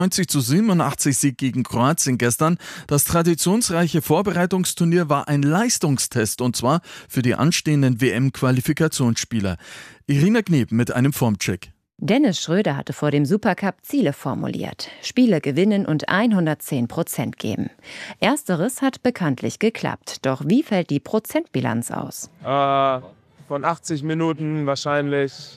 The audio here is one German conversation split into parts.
90:87 Sieg gegen Kroatien gestern. Das traditionsreiche Vorbereitungsturnier war ein Leistungstest und zwar für die anstehenden WM-Qualifikationsspieler. Irina Kneb mit einem Formcheck. Dennis Schröder hatte vor dem Supercup Ziele formuliert. Spiele gewinnen und 110% geben. Ersteres hat bekanntlich geklappt. Doch wie fällt die Prozentbilanz aus? Von 80 Minuten wahrscheinlich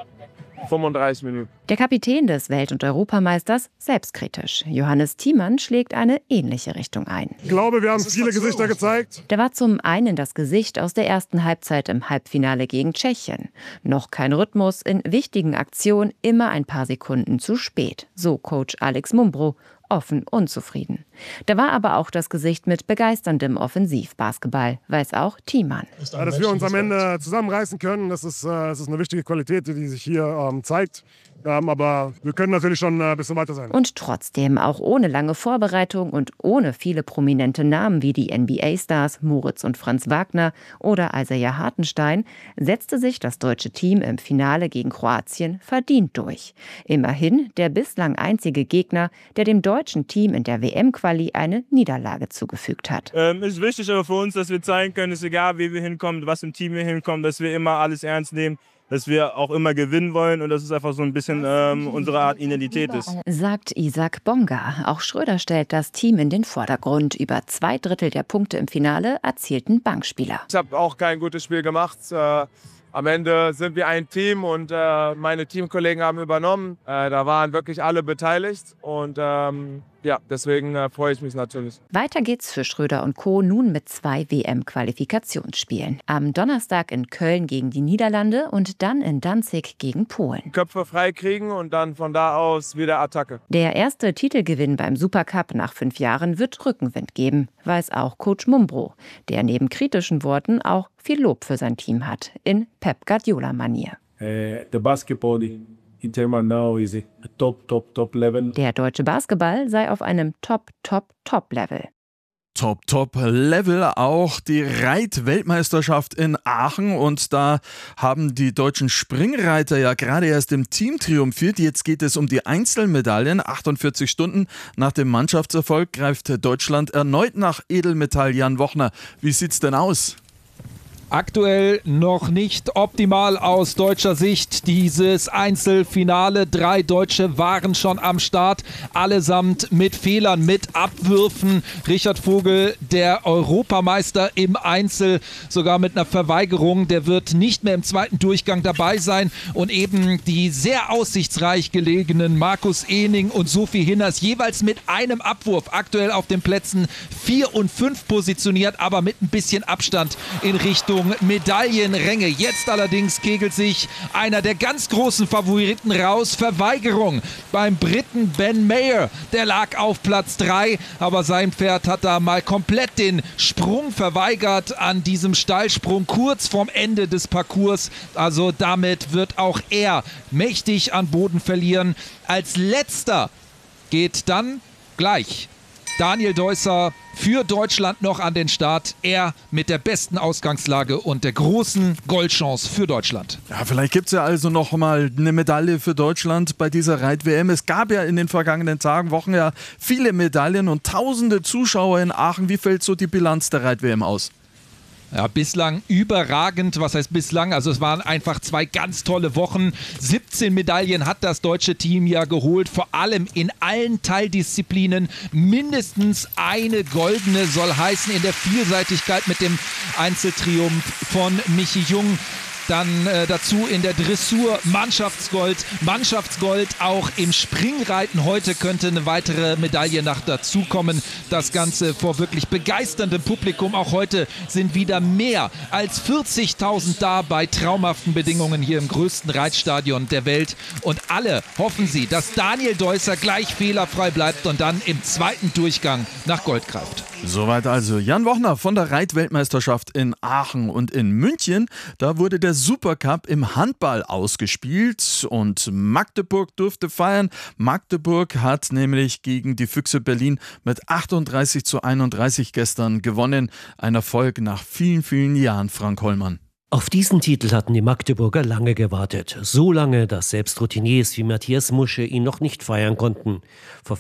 35 Minuten. Der Kapitän des Welt- und Europameisters selbstkritisch. Johannes Thiemann schlägt eine ähnliche Richtung ein. Ich glaube, wir haben viele Gesichter gezeigt. Da war zum einen das Gesicht aus der ersten Halbzeit im Halbfinale gegen Tschechien. Noch kein Rhythmus, in wichtigen Aktionen immer ein paar Sekunden zu spät. So Coach Alex Mumbro. Offen unzufrieden. Da war aber auch das Gesicht mit begeisterndem Offensivbasketball, weiß auch Thiemann. Ja, dass wir uns am Ende zusammenreißen können, das ist eine wichtige Qualität, die sich hier zeigt. Aber wir können natürlich schon ein bisschen weiter sein. Und trotzdem, auch ohne lange Vorbereitung und ohne viele prominente Namen wie die NBA-Stars Moritz und Franz Wagner oder Isaiah Hartenstein, setzte sich das deutsche Team im Finale gegen Kroatien verdient durch. Immerhin der bislang einzige Gegner, der dem deutschen Team in der WM-Quali eine Niederlage zugefügt hat. Es ist wichtig aber für uns, dass wir zeigen können, es ist egal, wie wir hinkommen, was im Team wir hinkommen, dass wir immer alles ernst nehmen, dass wir auch immer gewinnen wollen und dass es einfach so ein bisschen unsere Art Identität ist. Sagt Isaac Bonga. Auch Schröder stellt das Team in den Vordergrund. Über 2/3 der Punkte im Finale erzielten Bankspieler. Ich habe auch kein gutes Spiel gemacht. Am Ende sind wir ein Team und meine Teamkollegen haben übernommen. Da waren wirklich alle beteiligt und deswegen freue ich mich natürlich. Weiter geht's für Schröder und Co. nun mit 2 WM-Qualifikationsspielen. Am Donnerstag in Köln gegen die Niederlande und dann in Danzig gegen Polen. Köpfe frei kriegen und dann von da aus wieder Attacke. Der erste Titelgewinn beim Supercup nach 5 Jahren wird Rückenwind geben, weiß auch Coach Mumbro, der neben kritischen Worten auch viel Lob für sein Team hat, in Pep Guardiola-Manier. The basketball in Germany now is a top level. Der deutsche Basketball sei auf einem Top-Level. Top-Level auch die Reit-Weltmeisterschaft in Aachen und da haben die deutschen Springreiter ja gerade erst im Team triumphiert. Jetzt geht es um die Einzelmedaillen. 48 Stunden nach dem Mannschaftserfolg greift Deutschland erneut nach Edelmetall. Jan Wochner, wie sieht's denn aus? Aktuell noch nicht optimal aus deutscher Sicht. Dieses Einzelfinale. 3 Deutsche waren schon am Start. Allesamt mit Fehlern, mit Abwürfen. Richard Vogel, der Europameister im Einzel, sogar mit einer Verweigerung. Der wird nicht mehr im zweiten Durchgang dabei sein. Und eben die sehr aussichtsreich gelegenen Markus Ehning und Sophie Hinners jeweils mit einem Abwurf. Aktuell auf den Plätzen 4 und 5 positioniert, aber mit ein bisschen Abstand in Richtung Medaillenränge. Jetzt allerdings kegelt sich einer der ganz großen Favoriten raus. Verweigerung beim Briten Ben Mayer. Der lag auf Platz 3, aber sein Pferd hat da mal komplett den Sprung verweigert an diesem Steilsprung kurz vorm Ende des Parcours. Also damit wird auch er mächtig an Boden verlieren. Als letzter geht dann gleich Daniel Deusser für Deutschland noch an den Start. Er mit der besten Ausgangslage und der großen Goldchance für Deutschland. Ja, vielleicht gibt es ja also noch mal eine Medaille für Deutschland bei dieser Reit-WM. Es gab ja in den vergangenen Tagen, Wochen ja viele Medaillen und tausende Zuschauer in Aachen. Wie fällt so die Bilanz der Reit-WM aus? Ja, bislang überragend. Was heißt bislang? Also es waren einfach 2 ganz tolle Wochen. 17 Medaillen hat das deutsche Team ja geholt. Vor allem in allen Teildisziplinen. Mindestens eine goldene soll heißen in der Vielseitigkeit mit dem Einzeltriumph von Michi Jung. Dann dazu in der Dressur Mannschaftsgold auch im Springreiten. Heute könnte eine weitere Medaillenacht dazukommen. Das Ganze vor wirklich begeisterndem Publikum. Auch heute sind wieder mehr als 40.000 da bei traumhaften Bedingungen hier im größten Reitstadion der Welt. Und alle hoffen sie, dass Daniel Deusser gleich fehlerfrei bleibt und dann im zweiten Durchgang nach Gold greift. Soweit also Jan Wochner von der Reit-Weltmeisterschaft in Aachen und in München. Da wurde der Supercup im Handball ausgespielt und Magdeburg durfte feiern. Magdeburg hat nämlich gegen die Füchse Berlin mit 38:31 gestern gewonnen. Ein Erfolg nach vielen, vielen Jahren, Frank Hollmann. Auf diesen Titel hatten die Magdeburger lange gewartet. So lange, dass selbst Routiniers wie Matthias Musche ihn noch nicht feiern konnten. Vor